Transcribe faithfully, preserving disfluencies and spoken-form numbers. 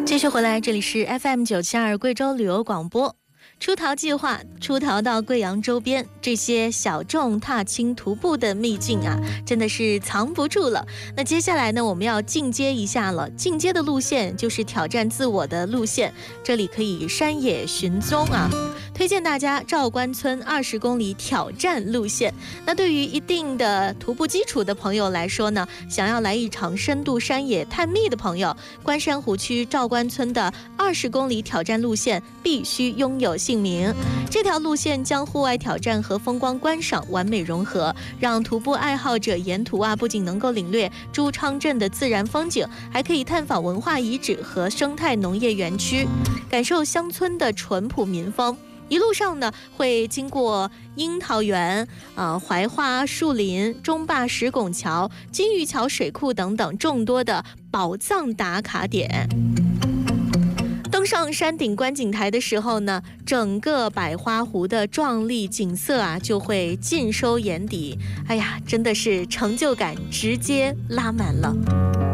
继续回来，这里是 F M 九七二贵州旅游广播。出逃计划，出逃到贵阳周边，这些小众踏青徒步的秘境啊，真的是藏不住了。那接下来呢，我们要进阶一下了。进阶的路线就是挑战自我的路线，这里可以山野寻踪啊。推荐大家赵官村二十公里挑战路线。那对于一定的徒步基础的朋友来说呢，想要来一场深度山野探秘的朋友，关山湖区赵官村的二十公里挑战路线必须拥有姓名。这条路线将户外挑战和风光观赏完美融合，让徒步爱好者沿途啊不仅能够领略朱昌镇的自然风景，还可以探访文化遗址和生态农业园区，感受乡村的淳朴民风。一路上呢，会经过樱桃园、呃槐花树林、中坝石拱桥、金玉桥水库等等众多的宝藏打卡点。登上山顶观景台的时候呢，整个百花湖的壮丽景色啊就会尽收眼底。哎呀，真的是成就感直接拉满了。